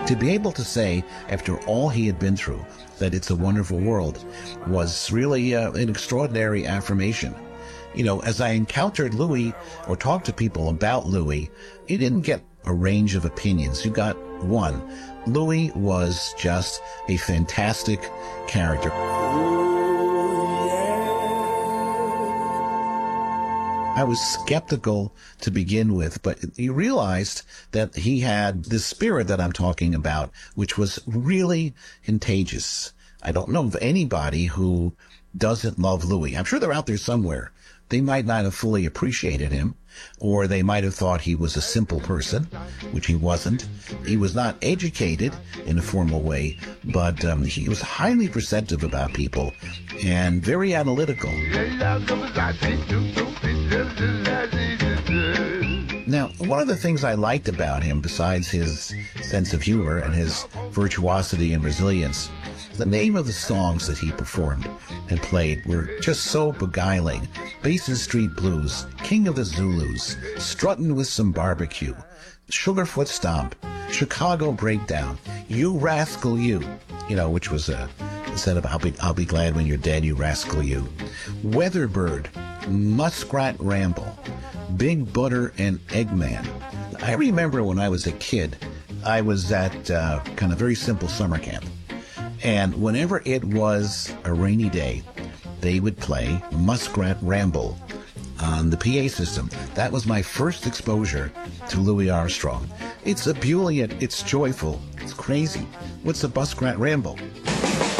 To be able to say, after all he had been through, that it's a wonderful world was really an extraordinary affirmation. You know, as I encountered Louis or talked to people about Louis, you didn't get a range of opinions. You got one. Louis was just a fantastic character. I was skeptical to begin with, but you realized that he had this spirit that I'm talking about, which was really contagious. I don't know of anybody who doesn't love Louis. I'm sure they're out there somewhere. They might not have fully appreciated him, or they might have thought he was a simple person, which he wasn't. He was not educated in a formal way, but he was highly perceptive about people and very analytical. Now, one of the things I liked about him, besides his sense of humor and his virtuosity and resilience, the name of the songs that he performed and played were just so beguiling. Basin Street Blues, King of the Zulus, Struttin' with Some Barbecue, Sugarfoot Stomp, Chicago Breakdown, You Rascal You, which was instead of I'll be glad when you're dead, you rascal you. Weatherbird, Muskrat Ramble, Big Butter and Eggman. I remember when I was a kid, I was at kind of very simple summer camp. And whenever it was a rainy day, they would play Muskrat Ramble on the PA system. That was my first exposure to Louis Armstrong. It's ebullient, it's joyful, it's crazy. What's a Muskrat Ramble?